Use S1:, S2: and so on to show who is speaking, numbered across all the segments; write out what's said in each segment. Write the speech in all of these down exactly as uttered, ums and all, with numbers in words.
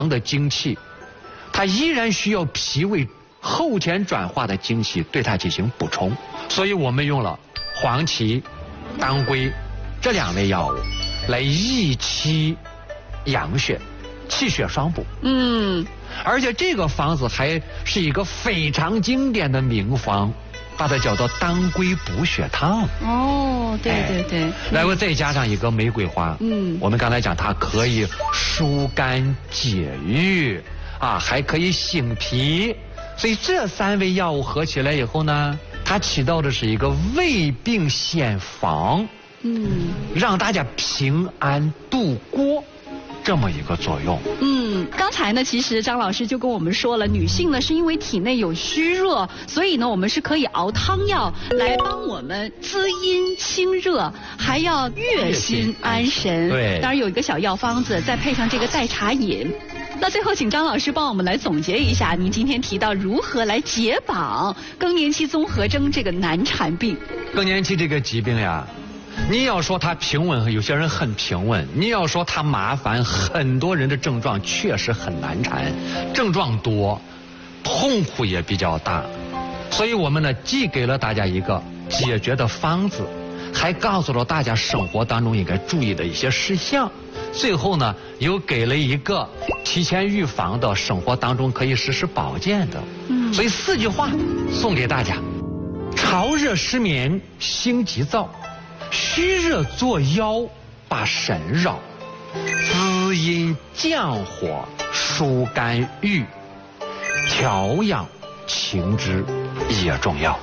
S1: 的精气，它依然需要脾胃后天转化的精气对它进行补充，所以我们用了黄芪、当归这两味药物来益气养血，气血双补。
S2: 嗯，
S1: 而且这个方子还是一个非常经典的名方，把它叫做当归补血汤。
S2: 哦，对对对。哎、
S1: 然后再加上一个玫瑰花，嗯，我们刚才讲它可以疏肝解郁啊，还可以醒脾。所以这三味药物合起来以后呢，它起到的是一个胃病先防，嗯，让大家平安度过这么一个作用。
S2: 嗯，刚才呢，其实张老师就跟我们说了，女性呢是因为体内有虚热，所以呢我们是可以熬汤药来帮我们滋阴清热，还要悦心安神。
S1: 对，
S2: 当然有一个小药方子，再配上这个代茶饮。那最后请张老师帮我们来总结一下，您今天提到如何来解绑更年期综合征这个难缠病。
S1: 更年期这个疾病呀，你要说它平稳，有些人很平稳；你要说它麻烦，很多人的症状确实很难缠，症状多，痛苦也比较大。所以我们呢，既给了大家一个解决的方子，还告诉了大家生活当中应该注意的一些事项。最后呢，又给了一个提前预防的生活当中可以实施保健的。嗯，所以四句话送给大家：潮热失眠，心急躁。虚热作妖，把神扰；滋阴降火，疏肝郁；调养情志也重要。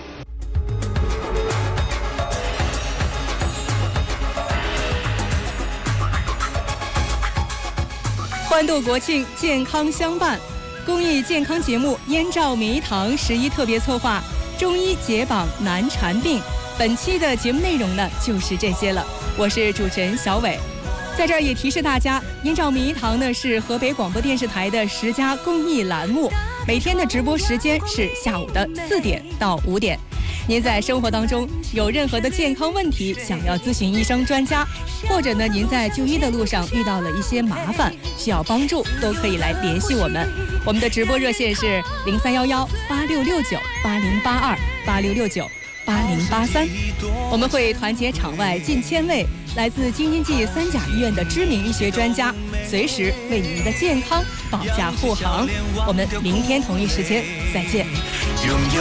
S3: 欢度国庆，健康相伴。公益健康节目《燕赵名医堂》十一特别策划，中医解绑难缠病。本期的节目内容呢，就是这些了。我是主持人小伟，在这儿也提示大家，燕赵名医堂呢是河北广播电视台的十佳公益栏目，每天的直播时间是下午的四点到五点。您在生活当中有任何的健康问题，想要咨询医生专家，或者呢您在就医的路上遇到了一些麻烦，需要帮助，都可以来联系我们。我们的直播热线是零三幺幺八六六九八零八二八六六九八零八三。我们会团结场外近千位来自京津冀三甲医院的知名医学专家，随时为您的健康保驾护航。我们明天同一时间再见。